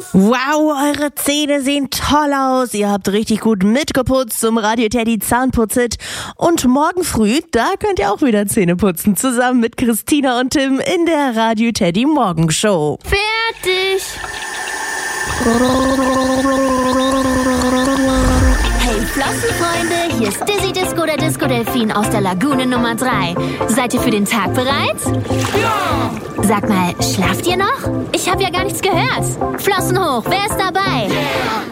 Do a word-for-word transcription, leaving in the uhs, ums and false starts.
Wow, eure Zähne sehen toll aus. Ihr habt richtig gut mitgeputzt zum Radio Teddy Zahnputz-Hit. Und morgen früh, da könnt ihr auch wieder Zähne putzen. Zusammen mit Christina und Tim in der Radio Teddy Morgenshow. Fertig! Hey Flossenfreunde, hier ist Dizzy Disco, der Disco Delfin aus der Lagune Nummer drei. Seid ihr für den Tag bereit? Ja! Sag mal, schlaft ihr noch? Ich habe ja gar nichts gehört. Flossen hoch, wer ist dabei? Yeah!